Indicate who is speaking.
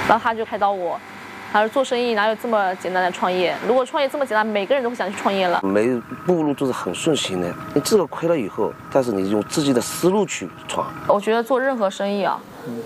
Speaker 1: 然后他就开导我，他说做生意哪有这么简单的创业？如果创业这么简单，每个人都会想去创业了。
Speaker 2: 每一步路都是很顺心的，你这个亏了以后，但是你用自己的思路去闯。
Speaker 1: 我觉得做任何生意啊，